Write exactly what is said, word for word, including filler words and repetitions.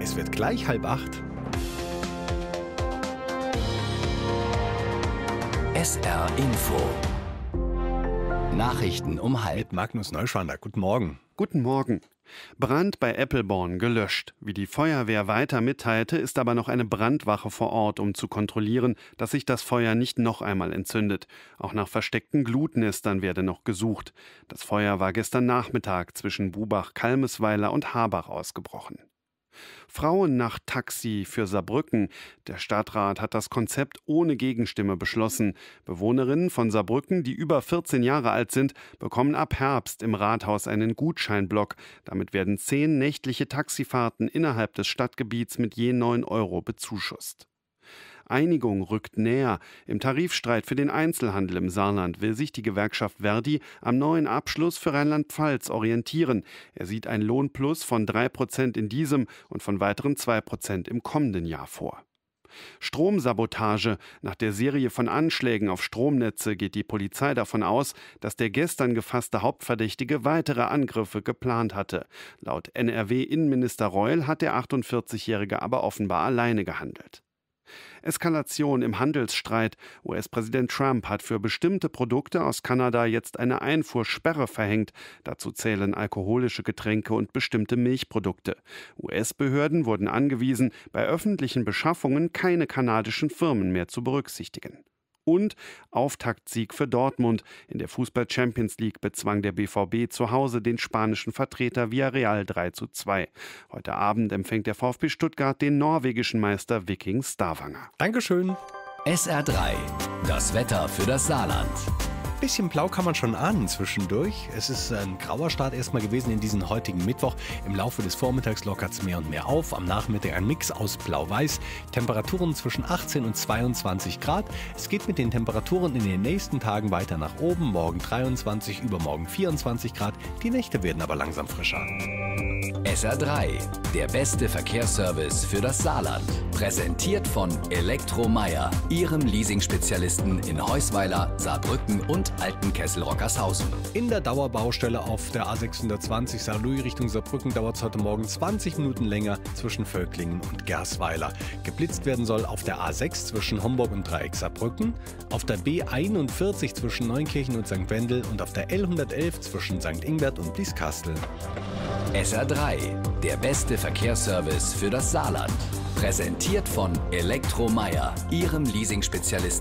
Es wird gleich halb acht. S R Info. Nachrichten um halb. Mit Magnus Neuschwander. Guten Morgen. Guten Morgen. Brand bei Eppelborn gelöscht. Wie die Feuerwehr weiter mitteilte, ist aber noch eine Brandwache vor Ort, um zu kontrollieren, dass sich das Feuer nicht noch einmal entzündet. Auch nach versteckten Glutnestern werde noch gesucht. Das Feuer war gestern Nachmittag zwischen Bubach-Kalmesweiler und Harbach ausgebrochen. Frauennacht-Taxi für Saarbrücken. Der Stadtrat hat das Konzept ohne Gegenstimme beschlossen. Bewohnerinnen von Saarbrücken, die über vierzehn Jahre alt sind, bekommen ab Herbst im Rathaus einen Gutscheinblock. Damit werden zehn nächtliche Taxifahrten innerhalb des Stadtgebiets mit je neun Euro bezuschusst. Einigung rückt näher. Im Tarifstreit für den Einzelhandel im Saarland will sich die Gewerkschaft Verdi am neuen Abschluss für Rheinland-Pfalz orientieren. Er sieht ein Lohnplus von drei Prozent in diesem und von weiteren zwei Prozent im kommenden Jahr vor. Stromsabotage. Nach der Serie von Anschlägen auf Stromnetze geht die Polizei davon aus, dass der gestern gefasste Hauptverdächtige weitere Angriffe geplant hatte. Laut N R W-Innenminister Reul hat der achtundvierzigjährige aber offenbar alleine gehandelt. Eskalation im Handelsstreit. U S-Präsident Trump hat für bestimmte Produkte aus Kanada jetzt eine Einfuhrsperre verhängt. Dazu zählen alkoholische Getränke und bestimmte Milchprodukte. U S-Behörden wurden angewiesen, bei öffentlichen Beschaffungen keine kanadischen Firmen mehr zu berücksichtigen. Und Auftaktsieg für Dortmund. In der Fußball-Champions League bezwang der B V B zu Hause den spanischen Vertreter Villarreal drei zu zwei. Heute Abend empfängt der VfB Stuttgart den norwegischen Meister Viking Stavanger. Dankeschön. S R drei. Das Wetter für das Saarland. Bisschen blau kann man schon ahnen zwischendurch. Es ist ein grauer Start erstmal gewesen in diesen heutigen Mittwoch. Im Laufe des Vormittags lockert es mehr und mehr auf. Am Nachmittag ein Mix aus Blau-Weiß. Temperaturen zwischen achtzehn und zweiundzwanzig Grad. Es geht mit den Temperaturen in den nächsten Tagen weiter nach oben. Morgen dreiundzwanzig, übermorgen vierundzwanzig Grad. Die Nächte werden aber langsam frischer. S R drei. Der beste Verkehrsservice für das Saarland. Präsentiert von Elektromeier, Ihrem Leasing-Spezialisten in Heusweiler, Saarbrücken und Altenkessel-Rockershausen. In der Dauerbaustelle auf der A sechshundertzwanzig Saarlouis Richtung Saarbrücken dauert es heute Morgen zwanzig Minuten länger zwischen Völklingen und Gersweiler. Geblitzt werden soll auf der A sechs zwischen Homburg und Dreieck Saarbrücken, auf der B einundvierzig zwischen Neunkirchen und Sankt Wendel und auf der L hundertelf zwischen Sankt Ingbert und Blieskastel. S R drei. Der beste Verkehrsservice für das Saarland. Präsentiert von Elektromeier, Ihrem Leasing-Spezialisten